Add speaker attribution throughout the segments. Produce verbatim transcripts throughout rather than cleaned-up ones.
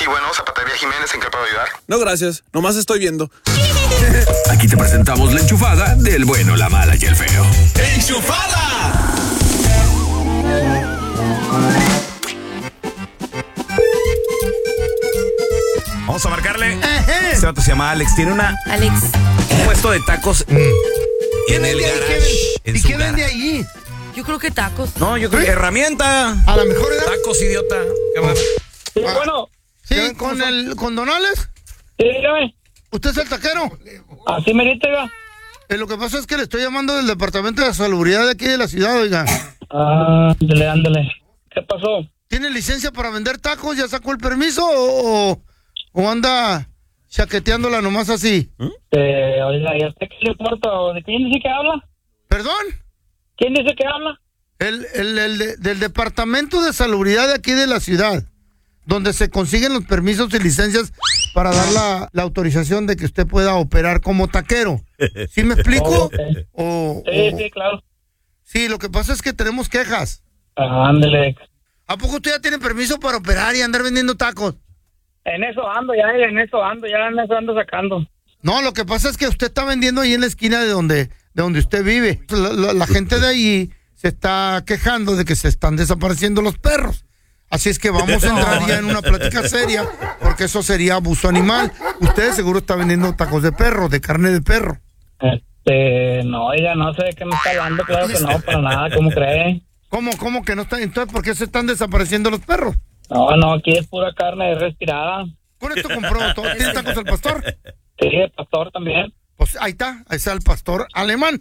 Speaker 1: Sí, bueno, Zapatería Jiménez, ¿en qué puedo ayudar?
Speaker 2: No, gracias. Nomás estoy viendo.
Speaker 3: Aquí te presentamos la enchufada del bueno, la mala y el feo.
Speaker 2: ¡Enchufada!
Speaker 4: Vamos a marcarle. Este vato se llama Alex. Tiene una
Speaker 5: Alex.
Speaker 4: un puesto de tacos mm, en el garage. En
Speaker 6: ¿Y
Speaker 4: su
Speaker 6: qué vende
Speaker 4: garage.
Speaker 6: allí?
Speaker 5: Yo creo que tacos.
Speaker 4: No, yo creo que herramienta.
Speaker 6: A lo mejor era.
Speaker 4: Tacos, idiota. Qué va.
Speaker 7: Sí, bueno,
Speaker 6: Sí, con el con Donales.
Speaker 7: sí, dígame.
Speaker 6: ¿Usted es el taquero?
Speaker 7: Así merito, oiga.
Speaker 6: Eh, lo que pasa es que le estoy llamando del departamento de salubridad de aquí de la ciudad, oiga.
Speaker 7: Ah, ándale, ándale. ¿Qué pasó?
Speaker 6: ¿Tiene licencia para vender tacos? ¿Ya sacó el permiso o, o, o anda chaqueteándola nomás así?
Speaker 7: Eh, oiga, ¿y a usted qué le importa? ¿De quién dice que habla?
Speaker 6: ¿Perdón?
Speaker 7: ¿Quién dice que habla?
Speaker 6: El, el, el de- del departamento de salubridad de aquí de la ciudad, donde se consiguen los permisos y licencias para dar la, la autorización de que usted pueda operar como taquero. ¿Sí me explico?
Speaker 7: Ok.
Speaker 6: O,
Speaker 7: Sí,
Speaker 6: o-
Speaker 7: sí, claro.
Speaker 6: sí, lo que pasa es que tenemos quejas.
Speaker 7: Ah, ándale.
Speaker 6: ¿A poco usted ya tiene permiso para operar y andar vendiendo tacos?
Speaker 7: En eso ando, ya, en eso ando, ya en eso ando sacando.
Speaker 6: No, lo que pasa es que usted está vendiendo ahí en la esquina de donde, de donde usted vive. La, la- la gente de ahí se está quejando de que se están desapareciendo los perros. Así es que vamos a entrar ya en una plática seria, porque eso sería abuso animal. Usted seguro está vendiendo tacos de perro, de carne de perro.
Speaker 7: Este, no, oiga, no sé de qué me está hablando, claro que no, para nada, ¿cómo cree?
Speaker 6: ¿Cómo, cómo que no está? Entonces, ¿por qué se están desapareciendo los perros?
Speaker 7: No, no, aquí es pura carne respirada.
Speaker 6: Con esto compró todo. ¿Tiene tacos al pastor?
Speaker 7: Sí, el pastor también.
Speaker 6: Pues ahí está, ahí está el pastor alemán.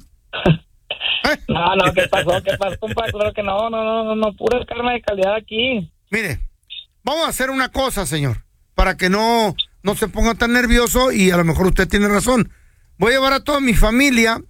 Speaker 6: ¿Eh?
Speaker 7: No, no, ¿qué pasó? ¿Qué pasó, compa? Claro que no, no, no, no, no, pura carne de calidad aquí.
Speaker 6: Mire, vamos a hacer una cosa, señor, para que no, no se ponga tan nervioso y a lo mejor usted tiene razón. Voy a llevar a toda mi familia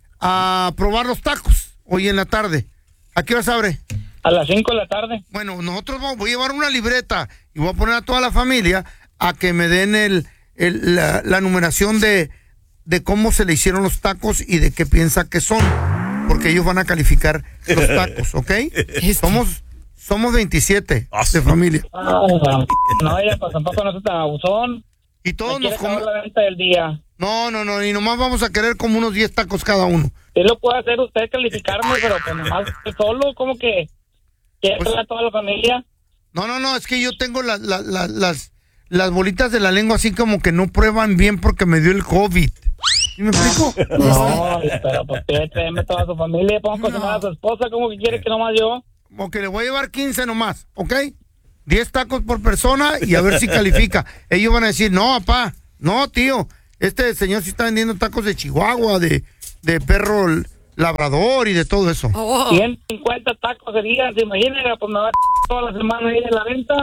Speaker 6: a probar los tacos hoy en la tarde. ¿A qué hora se abre?
Speaker 7: A las cinco de la tarde.
Speaker 6: Bueno, nosotros vamos, voy a llevar una libreta y voy a poner a toda la familia a que me den el, el- la, la numeración de, de cómo se le hicieron los tacos y de qué piensa que son, porque ellos van a calificar los tacos, ¿ok? Somos, somos veintisiete de familia.
Speaker 7: Ah, no, ella pues tampoco no es tan abusón.
Speaker 6: Y todos
Speaker 7: Me
Speaker 6: nos
Speaker 7: quiere acabar
Speaker 6: comemos.
Speaker 7: la venta del día.
Speaker 6: No, no, no, y nomás vamos a querer como unos diez tacos cada uno.
Speaker 7: Sí lo puede hacer usted, calificarme, pero pues nomás usted solo, como que quiere
Speaker 6: Pues-
Speaker 7: a toda la familia.
Speaker 6: No, no, no, es que yo tengo la- la- la- las, las bolitas de la lengua así como que no prueban bien porque me dio el COVID. ¿Sí me explico?
Speaker 7: No, pero pues quiere traerme toda su familia, pongo cocinar a su esposa, como que quiere que nomás yo.
Speaker 6: Como que le voy a llevar quince nomás, ¿ok? diez tacos por persona y a ver si califica. Ellos van a decir, no, papá, no, tío, este señor sí está vendiendo tacos de Chihuahua, de, de perro labrador y de todo eso.
Speaker 5: Oh.
Speaker 7: ciento cincuenta tacos serían, se imagina, pues me va a toda la semana ahí en la venta.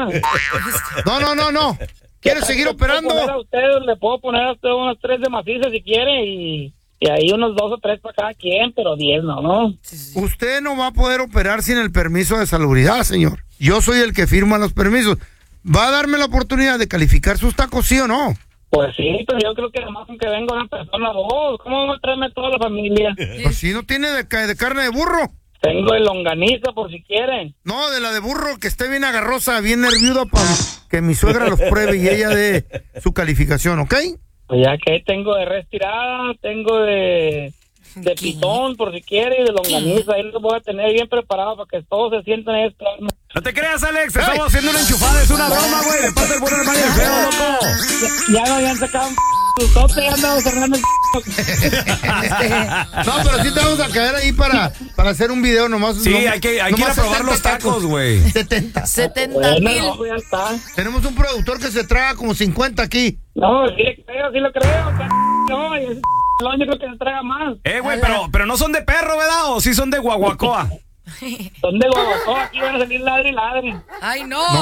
Speaker 6: No, no, no, no. ¿Quieres seguir
Speaker 7: Le puedo poner a
Speaker 6: operando?
Speaker 7: usted, le puedo poner a usted unos tres de maciza si quiere y, y ahí unos dos o tres para cada quien, pero diez no, ¿no?
Speaker 6: Usted no va a poder operar sin el permiso de salubridad, señor. Yo soy el que firma los permisos. ¿Va a darme la oportunidad de calificar sus tacos, sí o no?
Speaker 7: Pues sí, pero yo creo que nomás con que venga una persona, dos, ¿cómo va a traerme a toda la familia?
Speaker 6: Pues si no tiene de, ca- de carne de burro.
Speaker 7: Tengo el longaniza por si quieren.
Speaker 6: No, de la de burro que esté bien agarrosa, bien nerviuda para que mi suegra los pruebe y ella dé su calificación, ¿ok?
Speaker 7: Pues ya que tengo de respirada, tengo de, de
Speaker 5: ¿Qué?
Speaker 7: pitón por si quiere y de longaniza. Ahí los voy a tener bien preparados para que todos se sientan ahí esperando.
Speaker 4: No te creas, Alex. Estamos haciendo una enchufada. Es una broma, güey. De parte del bueno, el mal y el feo, loco.
Speaker 7: Ya no habían sacado un sustote, ya andamos cerrando el
Speaker 6: No, pero sí te vamos a caer ahí para, para hacer un video nomás.
Speaker 4: Sí,
Speaker 6: no-
Speaker 4: hay que, hay que ir a
Speaker 6: nomás
Speaker 4: probar
Speaker 6: setenta
Speaker 4: los tacos, güey.
Speaker 6: setenta.
Speaker 5: setenta
Speaker 7: Bueno,
Speaker 5: mil.
Speaker 7: no, ya está.
Speaker 6: Tenemos un productor que se traga como cincuenta aquí.
Speaker 7: No, sí le creo, sí lo creo. No, y ese lo único que se traga más.
Speaker 4: Eh, güey, pero, pero no son de perro, ¿verdad? ¿O sí son de guaguacoa?
Speaker 7: Son de Guaguacoa, aquí van a salir ladre y ladre.
Speaker 5: Ay, no.